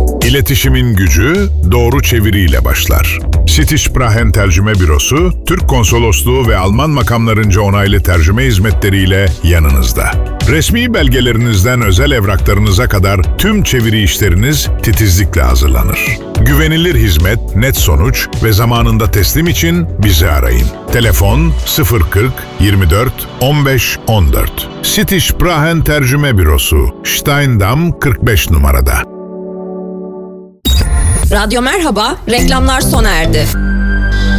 İletişimin gücü doğru çeviriyle başlar. Sitişprahen Tercüme Bürosu, Türk Konsolosluğu ve Alman makamlarınca onaylı tercüme hizmetleriyle yanınızda. Resmi belgelerinizden özel evraklarınıza kadar tüm çeviri işleriniz titizlikle hazırlanır. Güvenilir hizmet, net sonuç ve zamanında teslim için bizi arayın. Telefon 040 24 15 14. Sitişprahen Tercüme Bürosu, Steindam 45 numarada. Radyo Merhaba, reklamlar sona erdi.